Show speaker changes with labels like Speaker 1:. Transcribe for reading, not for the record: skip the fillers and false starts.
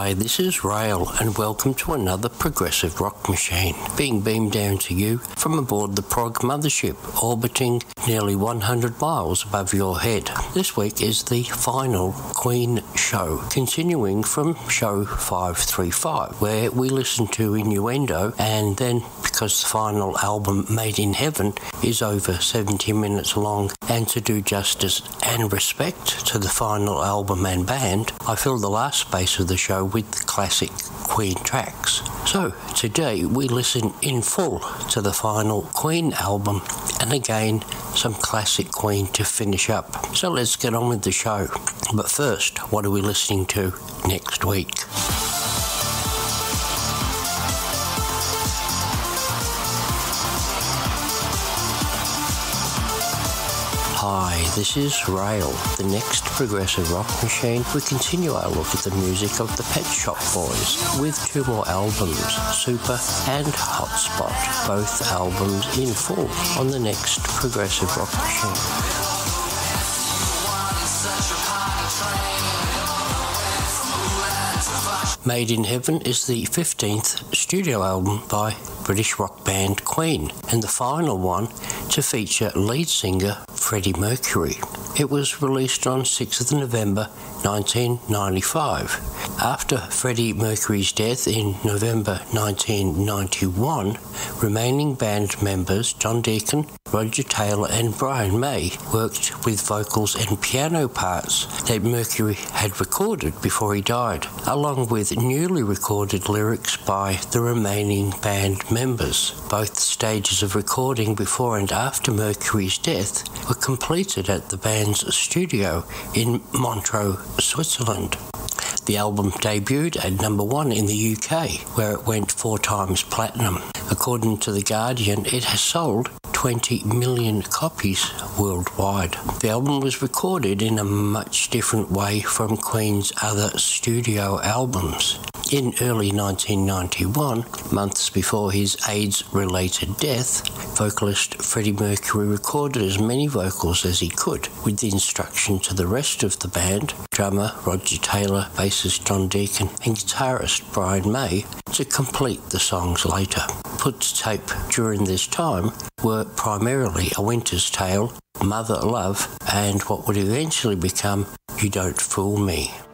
Speaker 1: Hi, this is Rail and welcome to another progressive rock machine being beamed down to you from aboard the Prog Mothership, orbiting nearly 100 miles above your head. This week is the final Queen show, continuing from show 535, where we listen to Innuendo, and then because the final album Made in Heaven is over 70 minutes long, and to do justice and respect to the final album and band, I fill the last space of the show with classic Queen tracks. So today we listen in full to the final Queen album, and again some classic Queen to finish up. So let's get on with the show. But first, what are we listening to next week? Hi, this is Rail, the next progressive rock machine. We continue our look at the music of the Pet Shop Boys with two more albums, Super and Hotspot, both albums in full on the next progressive rock machine. Made in Heaven is the 15th studio album by British rock band Queen, and the final one to feature lead singer Freddie Mercury. It was released on 6th of November 1995. After Freddie Mercury's death in November 1991, remaining band members John Deacon, Roger Taylor and Brian May worked with vocals and piano parts that Mercury had recorded before he died, along with newly recorded lyrics by the remaining band members. Both stages of recording before and after Mercury's death were completed at the band's studio in Montreux, Switzerland. The album debuted at number 1 in the UK, where it went 4 times platinum. According to The Guardian, it has sold 20 million copies worldwide. The album was recorded in a much different way from Queen's other studio albums. In early 1991, months before his AIDS-related death, vocalist Freddie Mercury recorded as many vocals as he could, with the instruction to the rest of the band, drummer Roger Taylor, bassist John Deacon, and guitarist Brian May, to complete the songs later. Put to tape during this time were primarily A Winter's Tale, Mother Love, and what would eventually become You Don't Fool Me.